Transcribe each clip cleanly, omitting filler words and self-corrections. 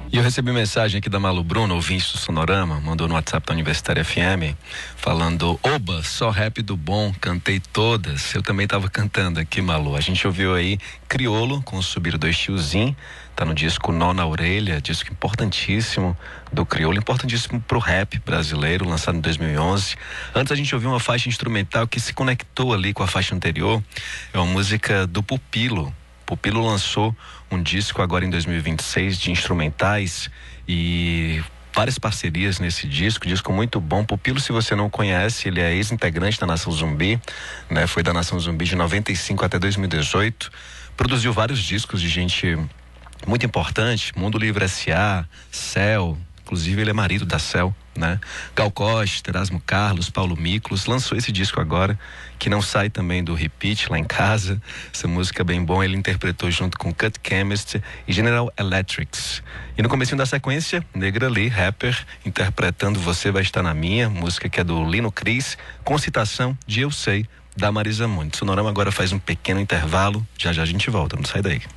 E eu recebi mensagem aqui da Malu Bruno, ouvinte do Sonorama, mandou no WhatsApp da Universitária FM, falando: oba, só rap do bom, cantei todas. Eu também estava cantando aqui, Malu. A gente ouviu aí Criolo com o Subir Dois Tiozinho, tá no disco Nó na Orelha, disco importantíssimo do Criolo, importantíssimo pro rap brasileiro, lançado em 2011. Antes a gente ouviu uma faixa instrumental que se conectou ali com a faixa anterior, é uma música do Pupilo. Pupilo lançou um disco agora em 2026 de instrumentais e várias parcerias nesse disco muito bom. Pupilo, se você não conhece, ele é ex-integrante da Nação Zumbi, né? Foi da Nação Zumbi de 95 até 2018, produziu vários discos de gente muito importante, Mundo Livre S.A., Céu, inclusive ele é marido da Céu, né? Gal Costa, Erasmo Carlos, Paulo Miklos, lançou esse disco agora, que não sai também do repeat lá em casa. Essa música é bem boa, ele interpretou junto com Cut Chemist e General Electrics. E no comecinho da sequência, Negra Lee, rapper, interpretando Você Vai Estar na Minha, música que é do Lino Cris, com citação de Eu Sei, da Marisa Monte. Sonorama agora faz um pequeno intervalo, já já a gente volta, não sai daí.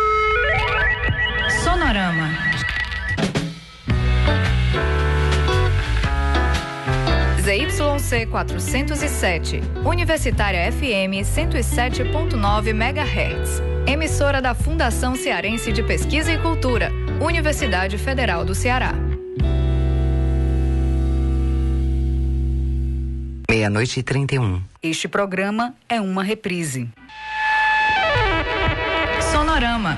Sonorama. ZYC 407, Universitária FM 107.9 MHz. Emissora da Fundação Cearense de Pesquisa e Cultura, Universidade Federal do Ceará. 00:31. Este programa é uma reprise. Sonorama.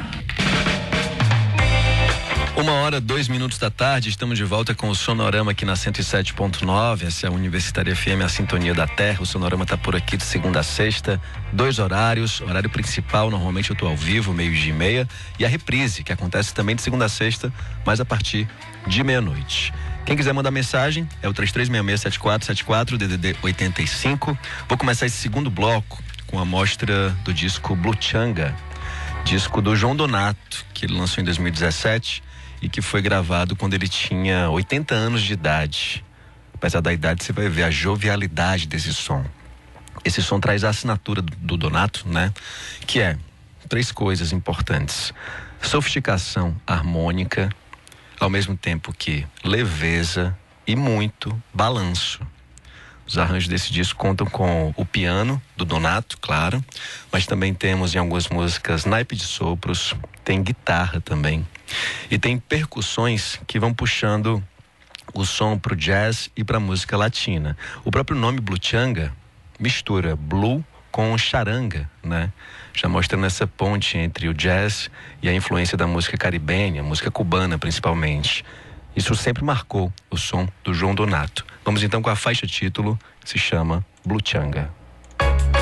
1h02 da tarde, estamos de volta com o Sonorama aqui na 107.9, essa é a Universitária FM, a sintonia da terra. O Sonorama está por aqui de segunda a sexta, 2 horários, horário principal, normalmente eu estou ao vivo, 12:30, e a reprise, que acontece também de segunda a sexta, mas a partir de meia-noite. Quem quiser mandar mensagem é o 3366-7474, DDD 85. Vou começar esse segundo bloco com a mostra do disco Bluchanga, disco do João Donato, que ele lançou em 2017 e que foi gravado quando ele tinha 80 anos de idade. Apesar da idade, você vai ver a jovialidade desse som. Esse som traz a assinatura do Donato, né? Que é 3 coisas importantes: sofisticação harmônica, ao mesmo tempo que leveza e muito balanço. Os arranjos desse disco contam com o piano do Donato, claro, mas também temos em algumas músicas naipe de sopros, tem guitarra também. E tem percussões que vão puxando o som pro jazz e pra música latina. O próprio nome Bluchanga mistura blue com charanga, né? Já mostrando essa ponte entre o jazz e a influência da música caribenha, música cubana principalmente. Isso sempre marcou o som do João Donato. Vamos então com a faixa título, que se chama Bluchanga.